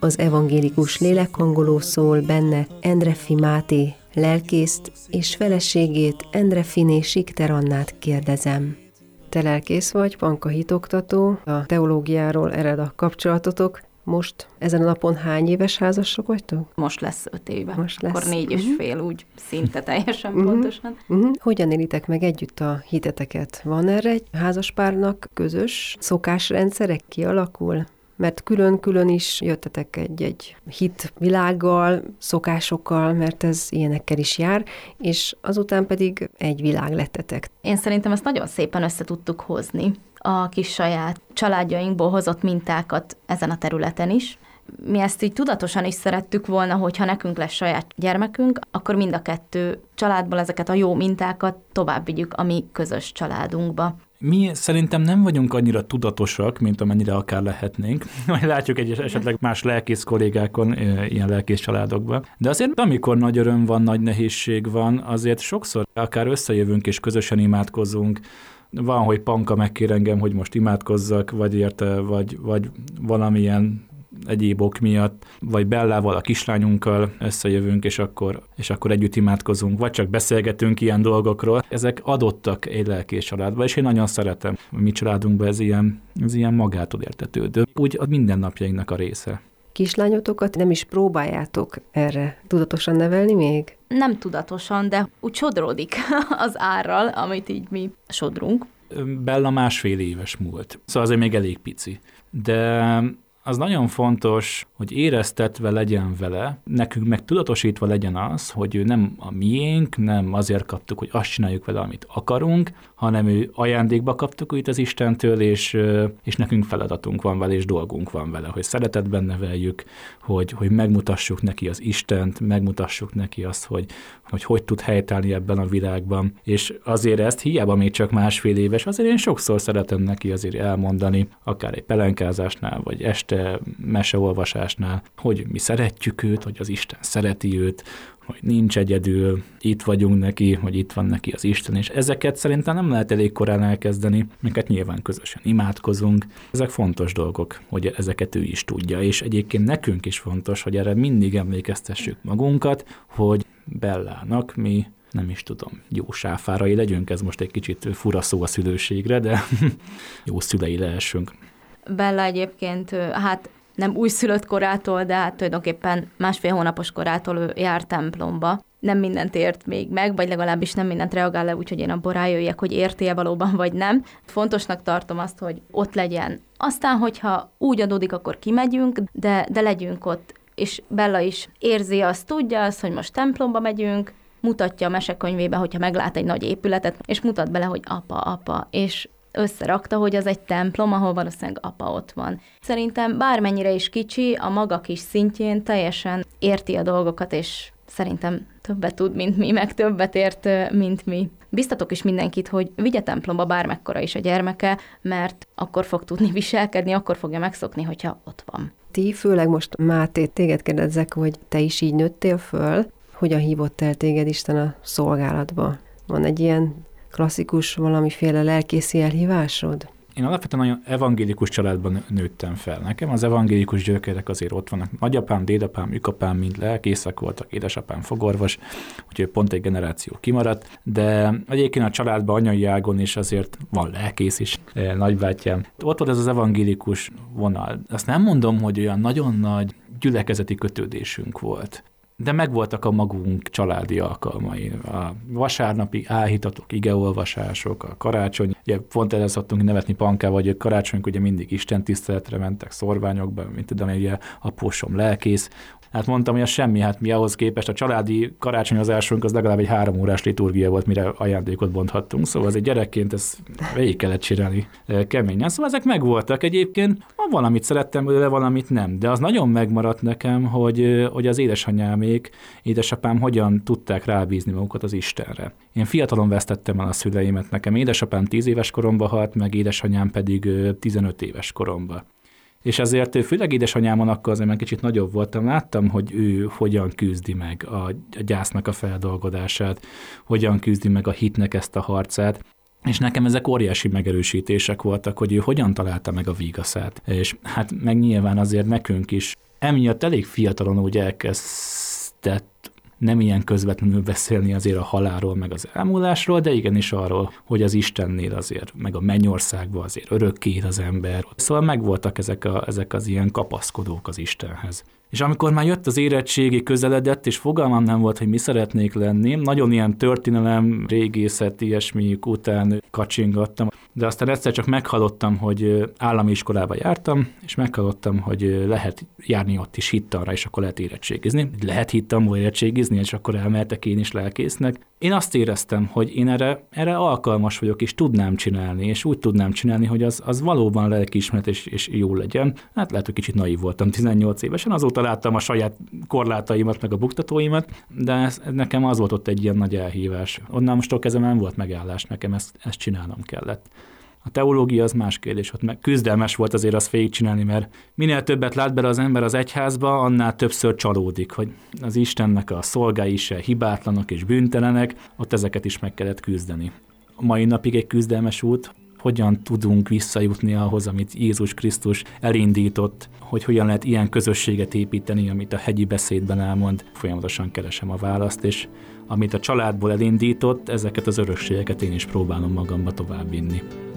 az evangélikus lélekhangoló szól benne Endreffy Máté lelkészt és feleségét, Endreffiné Sikter Annát kérdezem. Te lelkész vagy, Panka hitoktató, a teológiáról ered a kapcsolatotok. Most ezen a napon hány éves házasok vagytok? Most lesz 5 éve. Most lesz. Akkor 4,5, úgy szinte teljesen pontosan. Hogyan élitek meg együtt a hiteteket? Van erre egy házaspárnak közös szokásrendszerek kialakul? Mert külön-külön is jöttetek egy hitvilággal, szokásokkal, mert ez ilyenekkel is jár, és azután pedig egy világ lettetek. Én szerintem ezt nagyon szépen össze tudtuk hozni, a kis saját családjainkból hozott mintákat ezen a területen is. Mi ezt így tudatosan is szerettük volna, hogyha nekünk lesz saját gyermekünk, akkor mind a kettő családból ezeket a jó mintákat tovább vigyük a mi közös családunkba. Mi szerintem nem vagyunk annyira tudatosak, mint amennyire akár lehetnénk. Majd látjuk esetleg más lelkész kollégákon, ilyen lelkész családokban. De azért, amikor nagy öröm van, nagy nehézség van, azért sokszor akár összejövünk és közösen imádkozunk. Van, hogy Panka megkér engem, hogy most imádkozzak, vagy érte, vagy valamilyen egyéb ok miatt, vagy Bellával, a kislányunkkal összejövünk, és akkor együtt imádkozunk, vagy csak beszélgetünk ilyen dolgokról. Ezek adottak egy lelkész családba, és én nagyon szeretem. A mi családunkban ez ilyen magától értetődő. Úgy a mindennapjainknak a része. Kislányotokat nem is próbáljátok erre tudatosan nevelni még? Nem tudatosan, de úgy sodródik az árral, amit így mi sodrunk. Bella 1,5 éves múlt, szóval azért még elég pici. De az nagyon fontos, hogy éreztetve legyen vele, nekünk meg tudatosítva legyen az, hogy ő nem a miénk, nem azért kaptuk, hogy azt csináljuk vele, amit akarunk, hanem ő ajándékba kaptuk őt az Istentől, és nekünk feladatunk van vele, és dolgunk van vele, hogy szeretetben neveljük, hogy megmutassuk neki az Istent, megmutassuk neki azt, hogy tud helytállni ebben a világban. És azért ezt hiába még csak 1,5 éves, azért én sokszor szeretem neki azért elmondani, akár egy pelenkázásnál, vagy este meseolvasásnál, hogy mi szeretjük őt, hogy az Isten szereti őt, hogy nincs egyedül, itt vagyunk neki, hogy itt van neki az Isten, és ezeket szerintem nem lehet elég korán elkezdeni, amiket nyilván közösen imádkozunk. Ezek fontos dolgok, hogy ezeket ő is tudja, és egyébként nekünk is fontos, hogy erre mindig emlékeztessük magunkat, hogy Bellának mi nem is tudom, jó sáfárai legyünk, ez most egy kicsit fura szó a szülőségre, de jó szülei lehessünk. Bella egyébként, hát nem újszülött korától, de hát tulajdonképpen 1,5 hónapos korától ő jár templomba. Nem mindent ért még meg, vagy legalábbis nem mindent reagál le, úgyhogy én abból rájöjjek, hogy érti-e valóban, vagy nem. Fontosnak tartom azt, hogy ott legyen. Aztán, hogyha úgy adódik, akkor kimegyünk, de legyünk ott. És Bella is érzi azt, tudja azt, hogy most templomba megyünk, mutatja a mesekönyvébe, hogyha meglát egy nagy épületet, és mutat bele, hogy apa, és összerakta, hogy az egy templom, ahol valószínűleg apa ott van. Szerintem bármennyire is kicsi, a maga kis szintjén teljesen érti a dolgokat, és szerintem többet tud, mint mi, meg többet ért, mint mi. Biztatok is mindenkit, hogy vigye templomba bármekkora is a gyermeke, mert akkor fog tudni viselkedni, akkor fogja megszokni, hogyha ott van. Ti, főleg most Máté, téged kérdezzek, hogy te is így nőttél föl, hogyan hívott el téged Isten a szolgálatba? Van egy ilyen klasszikus valamiféle lelkészi elhívásod? Én alapvetően nagyon evangélikus családban nőttem fel. Nekem az evangélikus gyökerek azért ott vannak. Nagyapám, dédapám, ükapám mind lelkészek voltak, édesapám fogorvos, úgyhogy pont egy generáció kimaradt, de egyébként a családban anyai ágon is azért van lelkész is, nagybátyám. Ott volt ez az evangélikus vonal. Azt nem mondom, hogy olyan nagyon nagy gyülekezeti kötődésünk volt, de megvoltak a magunk családi alkalmai. A vasárnapi áhítatok, igeolvasások, a karácsony, ugye pont erre szoktunk nevetni Pankával, hogy karácsonyok ugye mindig istentiszteletre mentek, szorványokba, mint tudom, ugye apósom lelkész. Hát mondtam, hogy az semmi, hát mi ahhoz képest a családi karácsonyozásunk az legalább egy 3 órás liturgia volt, mire ajándékot bonthattunk, szóval azért gyerekként ezt végig kellett csinálni keményen. Szóval ezek megvoltak egyébként, valamit szerettem belőle, valamit nem, de az nagyon megmaradt nekem, hogy az édesapám hogyan tudták rábízni magukat az Istenre. Én fiatalon vesztettem el a szüleimet, nekem édesapám 10 éves koromban halt, meg édesanyám pedig 15 éves koromban. És azért főleg édesanyámon akkor azért már kicsit nagyobb voltam, láttam, hogy ő hogyan küzdi meg a gyásznak a feldolgozását, hogyan küzdi meg a hitnek ezt a harcát, és nekem ezek óriási megerősítések voltak, hogy ő hogyan találta meg a vígaszát. És hát meg nyilván azért nekünk is emiatt elég fiatalon úgy elkezdett nem ilyen közvetlenül beszélni azért a halálról, meg az elmúlásról, de igenis arról, hogy az Istennél azért, meg a mennyországban azért örökké él az ember. Szóval megvoltak ezek az ilyen kapaszkodók az Istenhez. És amikor már jött az érettségi, közeledett, és fogalmam nem volt, hogy mi szeretnék lenni, nagyon ilyen történelem, régészet, ilyesmi után kacsingattam, de aztán egyszer csak meghallottam, hogy állami iskolába jártam, és meghallottam, hogy lehet járni ott is hittanra, és akkor lehet érettségizni. Lehet hittanból érettségizni, és akkor elmehetek én is lelkésznek. Én azt éreztem, hogy én erre alkalmas vagyok, és tudnám csinálni, és úgy tudnám csinálni, hogy az valóban lelkiismeret és jó legyen. Hát lehet, hogy kicsit naív voltam 18 évesen, azóta láttam a saját korlátaimat, meg a buktatóimat, de nekem az volt ott egy ilyen nagy elhívás. Onnan mostól kezdve nem volt megállás, nekem ezt csinálnom kellett. A teológia az más kérdés, ott meg küzdelmes volt azért azt végigcsinálni, mert minél többet lát bele az ember az egyházba, annál többször csalódik, hogy az Istennek a szolgái se hibátlanok és bűntelenek, ott ezeket is meg kellett küzdeni. A mai napig egy küzdelmes út, hogyan tudunk visszajutni ahhoz, amit Jézus Krisztus elindított, hogy hogyan lehet ilyen közösséget építeni, amit a hegyi beszédben elmond. Folyamatosan keresem a választ, és amit a családból elindított, ezeket az örökségeket én is próbálom magamba továbbvinni.